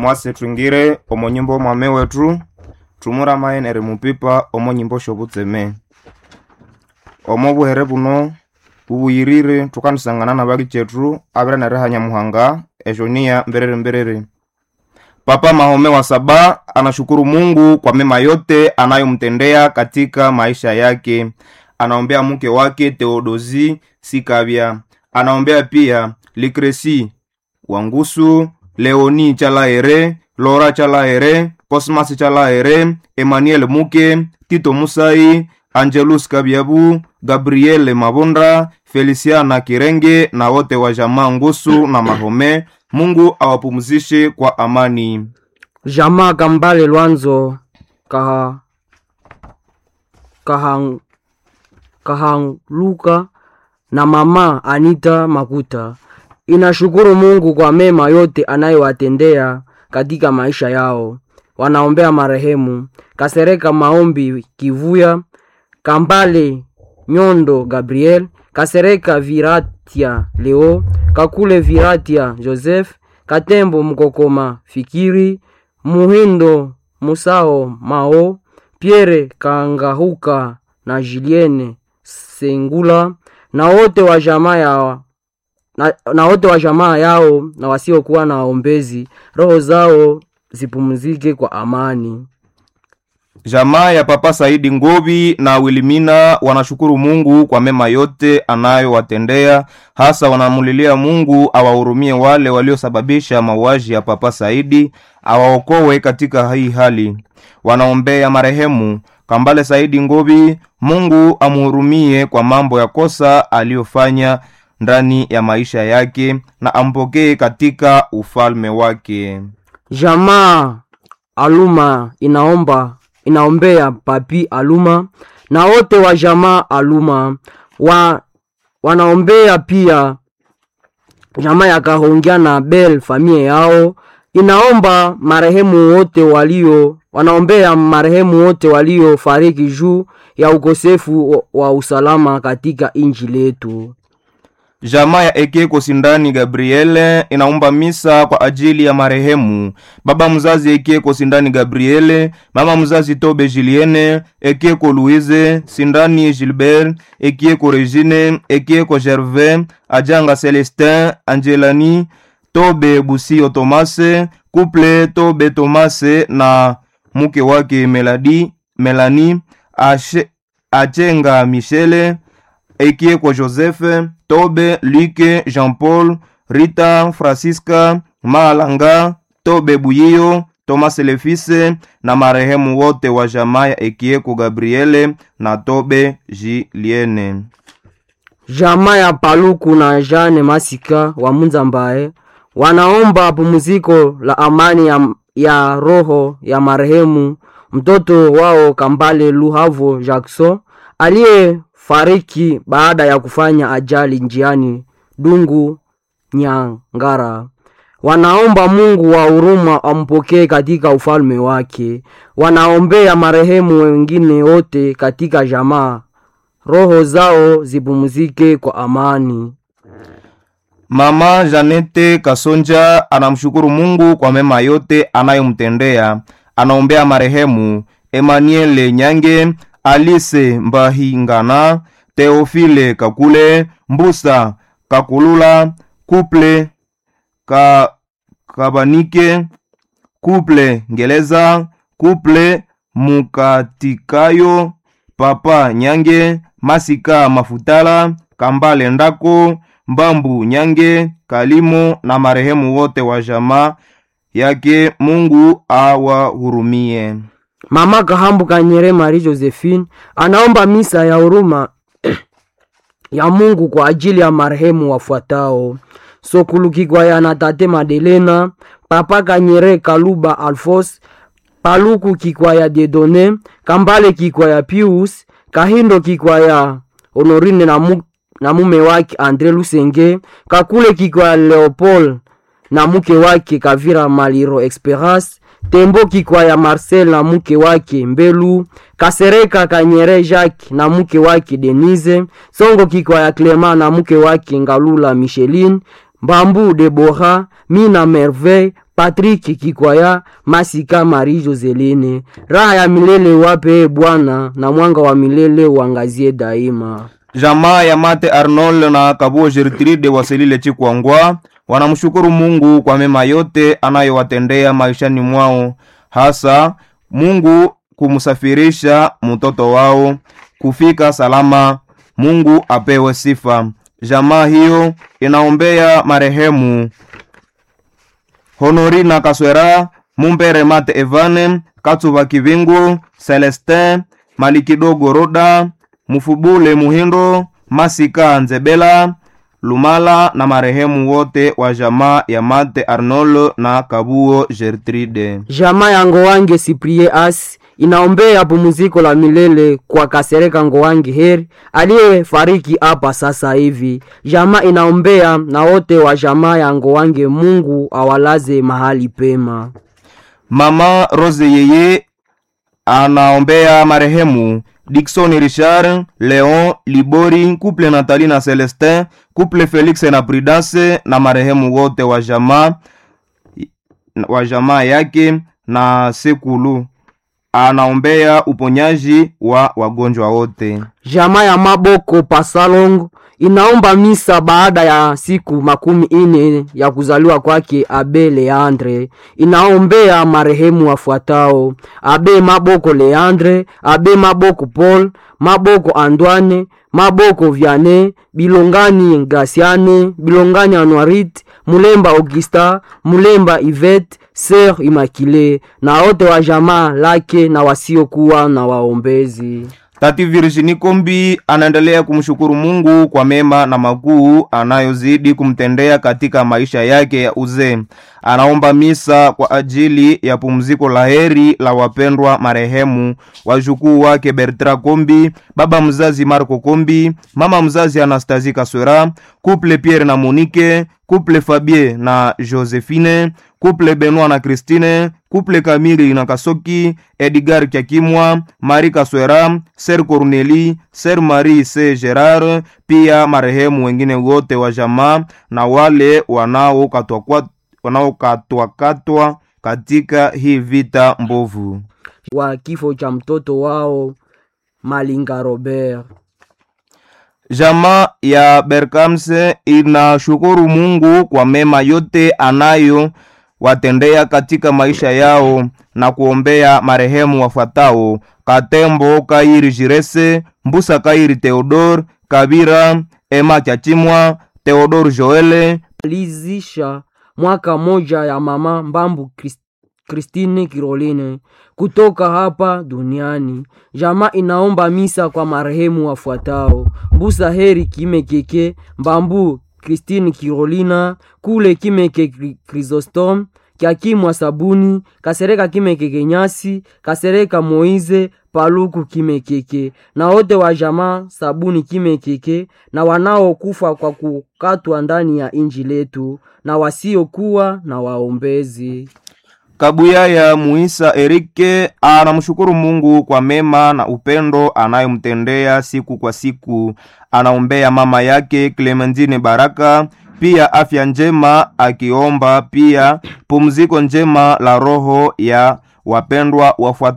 mwase twingire omo nyimbo mwame wetu tumura mayenere mupipa omo nyimbo shobutseme omo buhere buno ubuyirire tukanisangana na bagi chetu abira na reha Nyamuhanga ejonia mberere. Papa Mahome wa Saba anashukuru Mungu kwa mema yote anayomtendea katika maisha yake. Anaombea mke wake Theodosi Sikabia. Anaombea pia Likresi Wangusu, Leoni Chalaere, Laura Chalaere, Cosmas Chalaere, Emmanuel Muke, Tito Musai, Angelus Kabiabu, Gabriele Mabondra, Feliciana Kirenge na wote wa jamaa Ngusu na Mahome. Mungu awapumzishe kwa amani. Jamaa Kambale Lwanzo Kahanluka na mama Anita Makuta inashukuru Mungu kwa mema yote anayowatendea katika maisha yao. Wanaombea marehemu Kasereka Maombi Kivuya, Kambale Nyondo Gabriel, Kasereka Viratia Leo, Kakule Viratia Joseph, Katembo Mkokoma Fikiri, Muhindo Musao Mao, Pierre Kangahuka na Julienne Sengula na wote wa jamaa yao na wote wa jamaa yao na wasiokuwa na waombezi, roho zao zipumzike kwa amani. Jamaa ya Papa Saidi Ngobi na Wilimina wanashukuru Mungu kwa mema yote anayowatendea, hasa wanamulilia Mungu awahurumie wale waliosababisha mauaji ya Papa Saidi, awaokoe katika hii hali. Wanaombea marehemu Kambale Saidi Ngobi, Mungu amhurumie kwa mambo ya kosa aliyofanya ndani ya maisha yake na ampokee katika ufalme wake. Jamaa Aluma inaombea Papi Aluma na wote wa jamaa Aluma. Wanaombea pia jamaa ya Kahongya na Bel familia yao. Inaomba marehemu wote wanaombea marehemu wote walio fariki juu ya ukosefu wa usalama katika inji letu. Jamaa ya Ekeko Sindani Gabriele inaomba misa kwa ajili ya marehemu baba mzazi Ekeko Sindani Gabriele, mama mzazi Tobe Julienne, Ekeko Louise, Sindani Gilbert, Ekeko Regine, Ekeko Gervais, Ajanga Celestin, Angelani, Tobe Busio Tomase, couple Tobe Tomase na mke wake Melanie, Achenga Michele, Ekeko Joseph, Tobe Luke Jean-Paul, Rita Francisca, Malanga, Tobe Buyio, Thomas Lefise na marehemu wote wa jamaa ya Ekeko Gabriele na Tobe Julienne. Jamaa ya Paluku na Jane Masika wa Munzambaye wanaomba pumziko la amani ya roho ya marehemu mtoto wao Kambale Luhavo Jackson aliyefariki baada ya kufanya ajali njiani Dungu Nyangara. Wanaomba Mungu wa huruma ampokee katika ufalme wake. Wanaombea marehemu wengine wote katika jamaa, roho zao zipumzike kwa amani. Mama Janete Kasonja anamshukuru Mungu kwa mema yote anayomtendea. Anaombea marehemu Emmanuel Nyange, Alice Mbahingana, Theophile Kakule, Mbusa Kakulula, couple Kabanike, couple Ngeleza, couple Mukatikayo, Papa Nyange, Masika Mafutala, Kambale Ndako, Mbambu Nyange, Kalimo na marehemu wote wa jamaa yake. Mungu awahurumie. Mama Kahambu Kanyere Marie Josephine anaomba misa ya huruma ya Mungu kwa ajili ya marehemu wafuatao: Sokulu Kikwaya na Tate Madelena, Papa Kanyere Kaluba Alphonse, Paluku Kikwaya Dedone, Kambale Kikwaya Pius, Kahindo Kikwaya Honorine na mume wake Andre Lusenge, Kakule Kikwaya Leopold na mke wake Kavira Maliro Esperance, Tembo Kikwaya Marcel na mke wake Mbelu, Kasereka Kanyere Jacques na mke wake Denise, Songo Kikwaya Clement na mke wake Ngalula Micheline, Mbambu Debora, Mina Merveille, Patrick Kikwaya, Masika Marie Joseline. Raha ya milele wape Bwana, na mwanga wa milele uangazie daima. Jamaa ya Mate Arnold na Kabuo Gertrude Waselile Chikwangwa wanamshukuru Mungu kwa mema yote anayowatendea maishani mwao, hasa Mungu kumsafirisha mtoto wao kufika salama. Mungu apewe sifa. Jamaa hiyo inaombea marehemu Honorina Kaswera, Mumbere Mate Evane, Katsuba Kivingu, Celestin Malikidogo Roda, Mufubule Muhindo, Masika Nzebela Lumala na marehemu wote wa jamaa ya Mate Arnold na Kabuo Gertrude. Jamaa ya Ngowange Cyprien As inaombea pumziko la milele kwa Kasereka Ngowange Heri aliyefariki hapa sasa hivi. Jamaa inaombea na wote wa jamaa ya Ngowange, Mungu awalaze mahali pema. Mama Rose Yeye anaombea marehemu Dixon Richard, Leon Libori, couple Nathalie na Celestin, couple Felix na Prudence na marehemu wote wa jamaa yake na Sekulu. Anaombea uponyaji wa wagonjwa wote. Jamaa ya Maboko Pasalong inaomba misa baada ya siku 40 ya kuzaliwa kwake Abe Leandre. Inaombea marehemu wafuatao: Abe Maboko Leandre, Abe Maboko Paul, Maboko Antoine, Maboko Vianney, Bilongani Graciane, Bilongani Anuarit, Mulemba Augusta, Mulemba Yvette, Sœur Immaculée na wote wa jamaa lake na wasiokuwa na waombezi. Tati Virginie Kombi anaendelea kumshukuru Mungu kwa mema na makuu anayozidi kumtendea katika maisha yake ya uzee. Anaomba misa kwa ajili ya pumziko la heri la wapendwa marehemu wajukuu wake Bertrand Kombi, baba mzazi Marco Kombi, mama mzazi Anastasie Kaswera, couple Pierre na Monique, couple Fabien na Josephine, couple Benoit na Christine, couple Camille na Kasoki, Edgar Kiakimwa, Marie Kaswera, Sir Corneli, Sir Marie C. Gerard, pia marehemu wengine wote wa jamaa na wale wanaokatwa katika hii vita mbovu. Wa kifo cha mtoto wao Malinga Robert. Jamaa ya Berkamse inashukuru Mungu kwa mema yote anayo watendea katika maisha yao na kuombea marehemu wafuatao: Katembo Kairi Jirese, Mbusa Kairi Theodore, Kabira Emma Chachimwa, Theodore Joele. Lizisha mwaka moja ya mama Mbambu Christine Kiroline kutoka hapa duniani. Jamaa inaomba misa kwa marehemu wafuatao: Mbusa Heri Kimekeke, Mbambu Christine Kirolina, Kule Kimeke Chrysostom, Kiakimwa Sabuni, Kasereka Kimekeke Nyasi, Kasereka Moize, Paluku Kimekeke na wote wa jamaa Sabuni Kimekeke na wanao kufa kwa kukatwa ndani ya inji letu na wasiokuwa na waombezi. Kabuya ya Muisa Erike anamshukuru Mungu kwa mema na upendo anayomtendea siku kwa siku. Anaombea mama yake Clementine Baraka pia afya njema, akiomba pia pumziko njema la roho ya wapendwa wafuatao.